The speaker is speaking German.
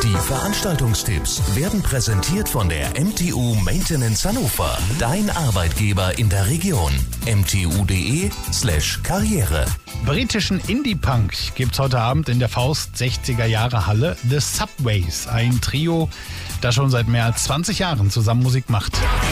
Die Veranstaltungstipps werden präsentiert von der MTU Maintenance Hannover. Dein Arbeitgeber in der Region. mtu.de/Karriere. Britischen Indie-Punk gibt's heute Abend in der Faust 60er Jahre Halle. The Subways, ein Trio, das schon seit mehr als 20 Jahren zusammen Musik macht.